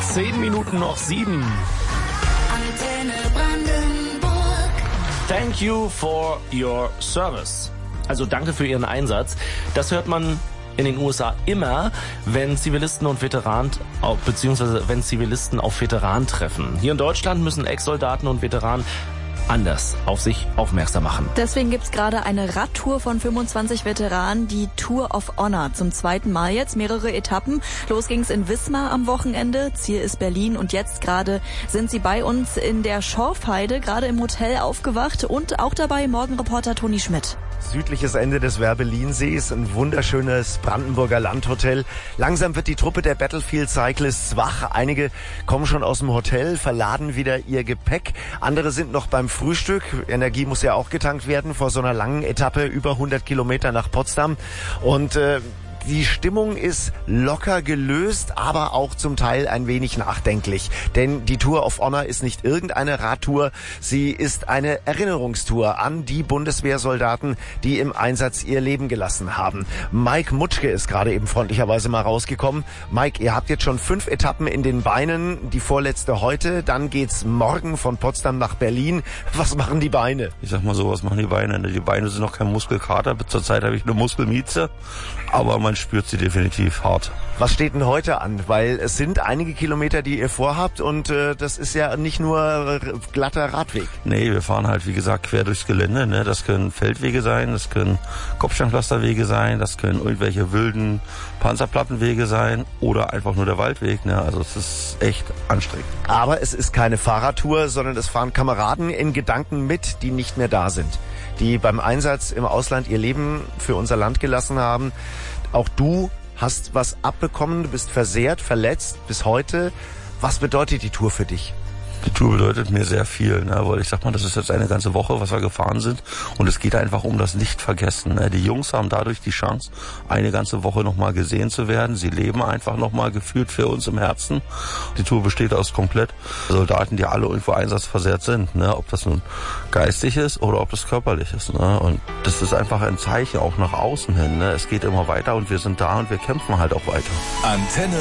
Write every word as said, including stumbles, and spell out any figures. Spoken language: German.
Zehn Minuten noch sieben. Antenne Brandenburg. Thank you for your service. Also danke für Ihren Einsatz. Das hört man in den U S A immer, wenn Zivilisten und Veteranen, beziehungsweise wenn Zivilisten auf Veteranen treffen. Hier in Deutschland müssen Ex-Soldaten und Veteranen anders auf sich aufmerksam machen. Deswegen gibt's gerade eine Radtour von fünfundzwanzig Veteranen, die Tour of Honor. Zum zweiten Mal jetzt, mehrere Etappen. Los ging's in Wismar am Wochenende, Ziel ist Berlin und jetzt gerade sind sie bei uns in der Schorfheide, gerade im Hotel aufgewacht und auch dabei Morgenreporter Toni Schmidt. Südliches Ende des Werbellinsees, ein wunderschönes Brandenburger Landhotel. Langsam wird die Truppe der Battlefield Cyclists wach. Einige kommen schon aus dem Hotel, verladen wieder ihr Gepäck. Andere sind noch beim Frühstück. Energie muss ja auch getankt werden vor so einer langen Etappe, über hundert Kilometer nach Potsdam. Und äh, die Stimmung ist locker gelöst, aber auch zum Teil ein wenig nachdenklich. Denn die Tour of Honor ist nicht irgendeine Radtour, sie ist eine Erinnerungstour an die Bundeswehrsoldaten, die im Einsatz ihr Leben gelassen haben. Mike Mutschke ist gerade eben freundlicherweise mal rausgekommen. Mike, ihr habt jetzt schon fünf Etappen in den Beinen, die vorletzte heute, dann geht's morgen von Potsdam nach Berlin. Was machen die Beine? Ich sag mal so, was machen die Beine? Die Beine sind noch kein Muskelkater, zurzeit habe ich eine Muskelmieze, aber man spürt sie definitiv hart. Was steht denn heute an? Weil es sind einige Kilometer, die ihr vorhabt und äh, das ist ja nicht nur äh, glatter Radweg. Nee, wir fahren halt, wie gesagt, quer durchs Gelände. Ne? Das können Feldwege sein, das können Kopfsteinpflasterwege sein, das können irgendwelche wilden Panzerplattenwege sein oder einfach nur der Waldweg. Ne? Also es ist echt anstrengend. Aber es ist keine Fahrradtour, sondern es fahren Kameraden in Gedanken mit, die nicht mehr da sind. Die beim Einsatz im Ausland ihr Leben für unser Land gelassen haben. Auch du hast was abbekommen, du bist versehrt, verletzt bis heute. Was bedeutet die Tour für dich? Die Tour bedeutet mir sehr viel, ne? Weil ich sag mal, das ist jetzt eine ganze Woche, was wir gefahren sind und es geht einfach um das Nicht-Vergessen. Ne? Die Jungs haben dadurch die Chance, eine ganze Woche nochmal gesehen zu werden. Sie leben einfach nochmal gefühlt für uns im Herzen. Die Tour besteht aus komplett Soldaten, die alle irgendwo einsatzversehrt sind. Ne? Ob das nun geistig ist oder ob das körperlich ist. Ne? Und das ist einfach ein Zeichen auch nach außen hin. Ne? Es geht immer weiter und wir sind da und wir kämpfen halt auch weiter. Antenne